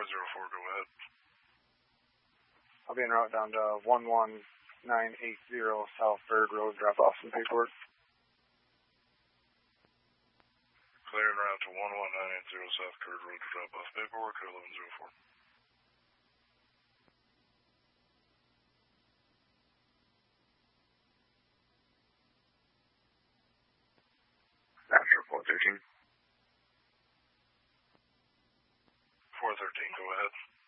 404, go ahead. I'll be en route down to 11980 South Bird Road, drop off some paperwork. Clear en route to 11980 South Bird Road to drop off paperwork, 1104. After 413. 413, go ahead.